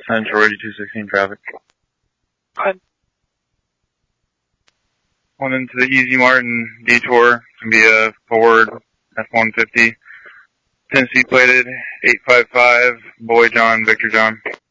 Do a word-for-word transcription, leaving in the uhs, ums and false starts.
Central eighty-two sixteen traffic. Go ahead. One into the Easy Martin detour. It's going to be a Ford F one fifty. Tennessee plated eight five five, Boy John, Victor John.